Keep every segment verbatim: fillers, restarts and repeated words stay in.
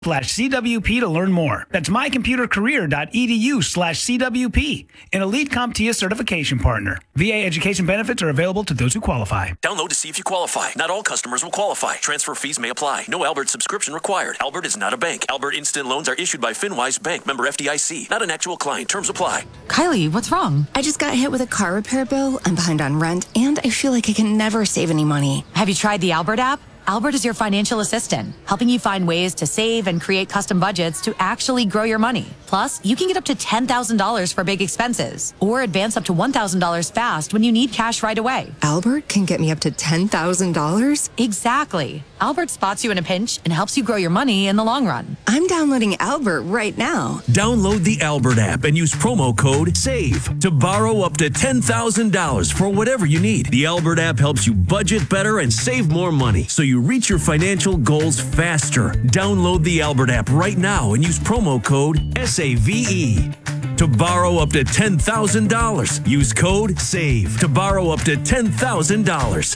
slash CWP to learn more. That's mycomputercareer.edu slash CWP, an Elite CompTIA certification partner. V A education benefits are available to those who qualify. Download to see if you qualify. Not all customers will qualify. Transfer fees may apply. No Albert subscription required. Albert is not a bank. Albert Instant Loans are issued by FinWise Bank, member F D I C. Not an actual client. Terms apply. Kylie, what's wrong? I just got hit with a car repair bill. I'm behind on rent, and I feel like I can never save any money. Have you tried the Albert app? Albert is your financial assistant, helping you find ways to save and create custom budgets to actually grow your money. Plus, you can get up to ten thousand dollars for big expenses or advance up to one thousand dollars fast when you need cash right away. Albert can get me up to ten thousand dollars? Exactly. Albert spots you in a pinch and helps you grow your money in the long run. I'm downloading Albert right now. Download the Albert app and use promo code SAVE to borrow up to ten thousand dollars for whatever you need. The Albert app helps you budget better and save more money so you reach your financial goals faster. Download the Albert app right now and use promo code S A V E to borrow up to ten thousand dollars. Use code SAVE to borrow up to ten thousand dollars.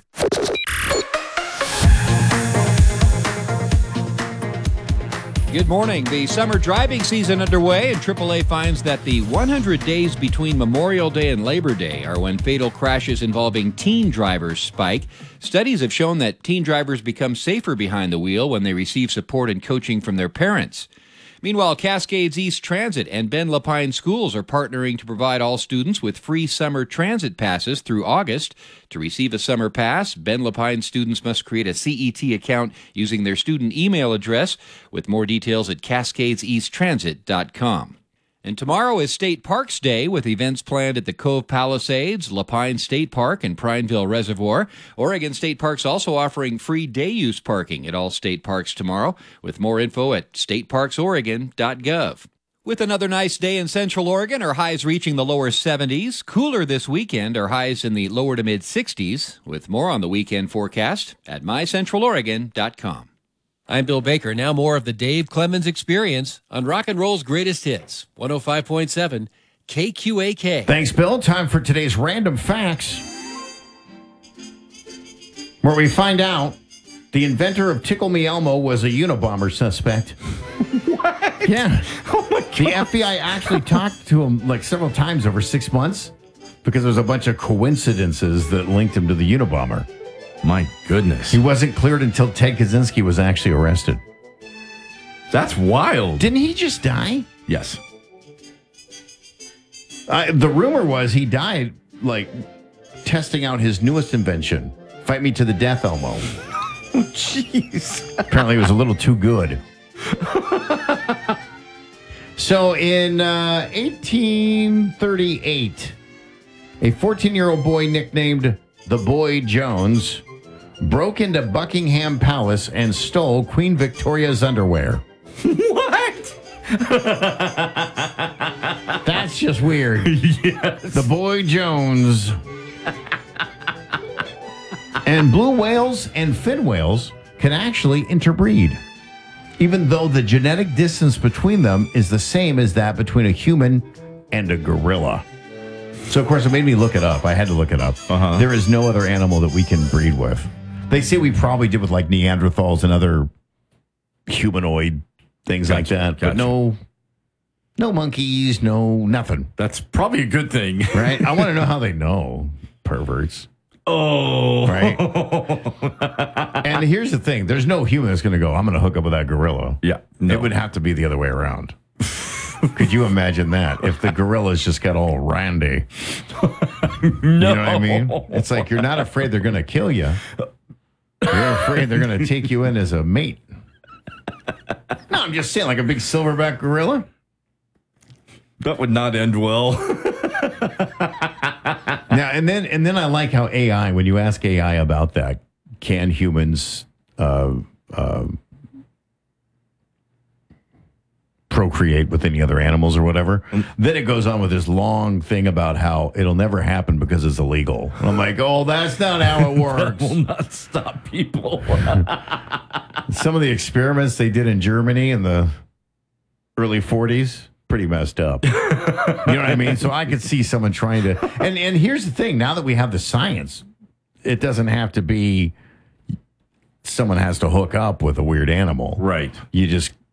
Good morning. The summer driving season underway, and triple A finds that the one hundred days between Memorial Day and Labor Day are when fatal crashes involving teen drivers spike. Studies have shown that teen drivers become safer behind the wheel when they receive support and coaching from their parents. Meanwhile, Cascades East Transit and Ben Lapine Schools are partnering to provide all students with free summer transit passes through August. To receive a summer pass, Ben Lapine students must create a C E T account using their student email address, with more details at cascades east transit dot com. And tomorrow is State Parks Day, with events planned at the Cove Palisades, Lapine State Park, and Prineville Reservoir. Oregon State Parks also offering free day-use parking at all state parks tomorrow, with more info at state parks oregon dot gov. With another nice day in Central Oregon, our highs reaching the lower seventies. Cooler this weekend, our highs in the lower to mid-sixties. With more on the weekend forecast at my central oregon dot com. I'm Bill Baker. Now more of the Dave Clemens Experience on Rock and Roll's Greatest Hits, one oh five point seven K Q A K. Thanks, Bill. Time for today's Random Facts, where we find out the inventor of Tickle Me Elmo was a Unabomber suspect. What? Yeah. Oh, my God. The F B I actually talked to him like several times over six months because there was a bunch of coincidences that linked him to the Unabomber. My goodness. He wasn't cleared until Ted Kaczynski was actually arrested. That's wild. Didn't he just die? Yes. Uh, the rumor was he died, like, testing out his newest invention, Fight Me to the Death Elmo. Jeez. Apparently it was a little too good. So in uh, eighteen thirty-eight, a fourteen-year-old boy nicknamed the Boy Jones broke into Buckingham Palace and stole Queen Victoria's underwear. What? That's just weird. Yes. The Boy Jones. And blue whales and fin whales can actually interbreed, even though the genetic distance between them is the same as that between a human and a gorilla. So, of course, it made me look it up. I had to look it up. Uh-huh. There is no other animal that we can breed with. They say we probably did with, like, Neanderthals and other humanoid things Gotcha, like that. gotcha. But no, no monkeys, no nothing. That's probably a good thing. Right? I want to know how they know, perverts. Oh. Right? And here's the thing. There's no human that's going to go, I'm going to hook up with that gorilla. Yeah. No. It would have to be the other way around. Could you imagine that? If the gorillas just got all randy. No. You know what I mean? It's like you're not afraid they're going to kill you. You're afraid they're going to take you in as a mate. No, I'm just saying, like a big silverback gorilla. That would not end well. Now, and then and then I like how A I, when you ask A I about that, can humans uh, uh, procreate with any other animals or whatever? Then it goes on with this long thing about how it'll never happen because it's illegal. And I'm like, oh, that's not how it works. That will not stop people. Some of the experiments they did in Germany in the early forties, pretty messed up. You know what I mean? So I could see someone trying to... And, and here's the thing. Now that we have the science, it doesn't have to be someone has to hook up with a weird animal. Right. You just